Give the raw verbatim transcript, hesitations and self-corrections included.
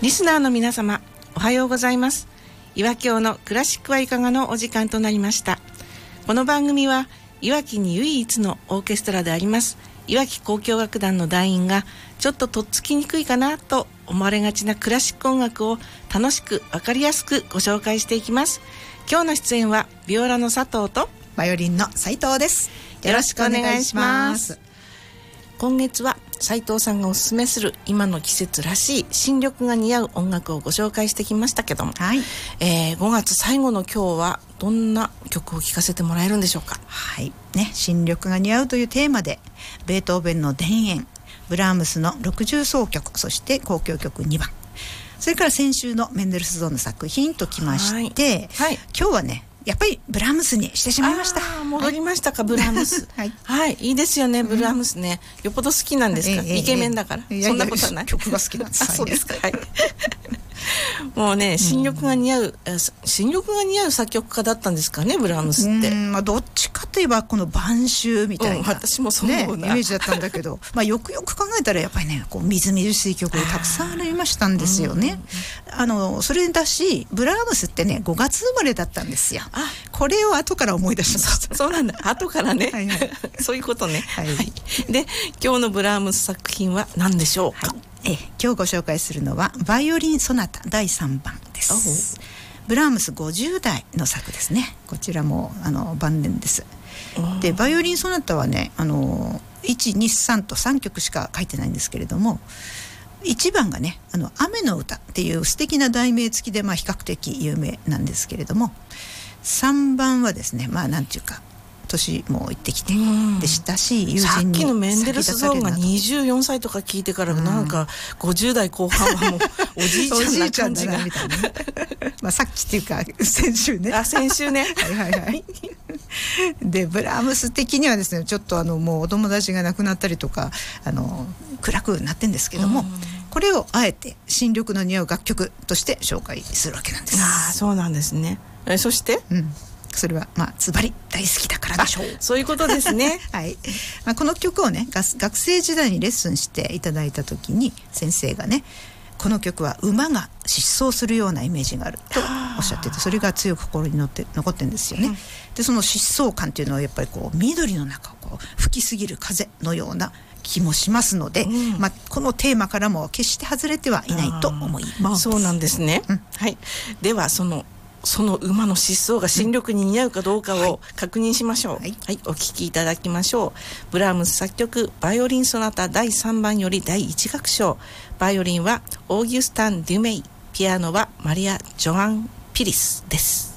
リスナーの皆様、おはようございます。いわきょうのクラシックはいかがのお時間となりました。この番組はいわきに唯一のオーケストラでありますいわき交響楽団の団員がちょっととっつきにくいかなと思われがちなクラシック音楽を楽しくわかりやすくご紹介していきます。今日の出演はビオラの佐藤とバイオリンの斉藤です。 よろしくお願いします。今月は斉藤さんがおすすめする今の季節らしい新緑が似合う音楽をご紹介してきましたけども、はい、えー、ごがつ最後の今日はどんな曲を聴かせてもらえるんでしょうか。 はいね、新緑が似合うというテーマでベートーベンの田園、ブラームスのろくじゅう奏曲、そして交響曲にばん、それから先週のメンデルスゾーンの作品ときまして、はいはい、今日はねやっぱりブラームスにしてしまいました。 戻りましたか、はい、ブラームスはい、はい、いいですよね、ブラームスね、うん、よっぽど好きなんですか、ええ、イケメンだから、ええ、そんなことはない。 曲が好きなんです。 あ、そうですか、はいもうね、新緑が似合う、うん、新緑が似合う作曲家だったんですかね、ブラームスって。 うん、まあ、どっちかといえばこの晩秋みたいな、うん、 私もそう思うな、 ね、イメージだったんだけどまあよくよく考えたらやっぱりね、こうみずみずしい曲がたくさんありましたんですよね。あのそれだし、ブラームスってねごがつ生まれだったんですよ。あ、これを後から思い出しました。 そ, そうなんだ、後からねはい、はい、そういうことね、はいはい、で今日のブラームス作品は何でしょうか。はい、 え今日ご紹介するのはバイオリンソナタだいさんばんです。ブラームスごじゅうだいの作ですね。こちらもあの晩年です。でバイオリンソナタはね、あのいち、に、さんとさんきょくしか書いてないんですけれども、いちばんがね、あの雨の歌っていう素敵な題名付きで、まあ、比較的有名なんですけれども、さんばんはですね、まあなんていうか年も行ってきて、で親しい友人にさっきのメンデルスゾーンがにじゅうよんさいとか聞いてから、なんかごじゅうだいこう半はもうおじいちゃんな感じがみたいなまあさっきっていうか先週ねあ先週ねはいはいはいでブラームス的にはですね、ちょっとあのもうお友達が亡くなったりとか、あの暗くなってんですけども、これをあえて新緑の似合う楽曲として紹介するわけなんです。 ああ、そうなんですね。えそして、 うん、それはまあズバリ大好きだからでしょう。 そういうことですねはい、まあ、この曲をね学生時代にレッスンしていただいた時に先生がね、この曲は馬が疾走するようなイメージがあるとおっしゃってて、それが強く心にのって残ってるんですよね、うん、でその疾走感っていうのはやっぱりこう緑の中をこう吹きすぎる風のような気もしますので、うん、まあ、このテーマからも決して外れてはいないと思います。 そうなんですね、うん、はい、ではそのその馬の疾走が新緑に似合うかどうかを確認しましょう、はいはい、お聴きいただきましょう。ブラームス作曲バイオリンソナタだいさんばんよりだいいち楽章、バイオリンはオーギュスタン・デュメイ、ピアノはマリア・ジョアン・ピリスです。